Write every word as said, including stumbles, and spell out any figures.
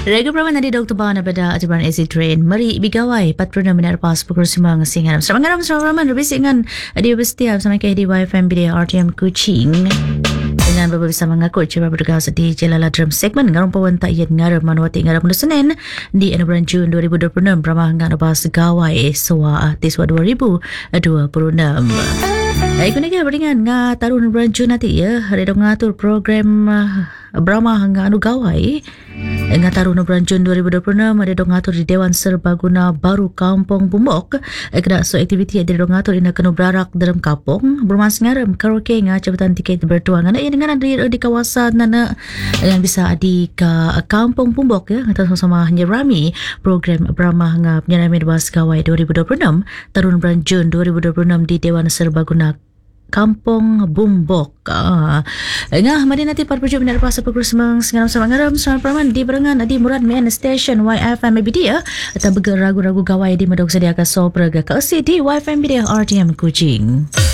Rega Praman nadi Doktor Bana pada Atibaran Easy Train. Mari bigawai empat puluh enam minit lepas pukul sembilan singan. Selamat malam Selamat Praman. Lebih singan di Bestia bersama K D Y F M B D R T M Kuching. Dengan beberapa bisa mengaku coba bertugas di Jelala Drum segmen ngarum pawan tak iat ngaram manuati ngaram muda Senin di enam Jun dua ribu dua puluh enam beramah ngarabas gawai sewa tiswa dua ribu dua puluh enam. Ay, kung nagkakabaringan nga tarun bulan June natin ya, hari dong ngatur program uh, Brahma nga anu gawai nga tarun bulan June dua ribu dua puluh enam, hari dong ngatur di Dewan Serbaguna Baru Kampung Bumbok. Ay, kada so aktiviti ada dong ngatur ina kanu brarak dalam kampung bermas ngaram karaoke nga jabatan tiket bertuang nga ina nga di, di kawasan na yang bisa di ka Kampung Bumbok ya, nga sama-sama nyerami program Brahma nga penyerami bas gawai dua ribu dua puluh enam tarun bulan June dua ribu dua puluh enam di Dewan Serbaguna Kampung Bumbok. Ah. Ngah mari nanti par pujud benar pasal pukul semang sengaram sama ngaram sama Praman di barengan di Murad Main Station Y F M B D ya. Atau berragu-ragu gawai di madog sedia ka so praga ka di Y F M B D R T M Kuching.